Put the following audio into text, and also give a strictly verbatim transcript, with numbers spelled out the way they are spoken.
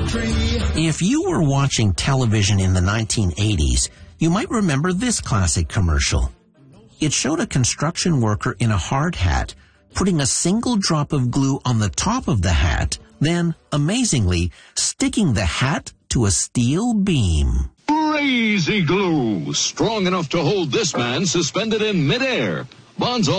If you were watching television in the nineteen eighties, you might remember this classic commercial. It showed a construction worker in a hard hat putting a single drop of glue on the top of the hat, then, amazingly, sticking the hat to a steel beam. Crazy glue, strong enough to hold this man suspended in midair. Bonds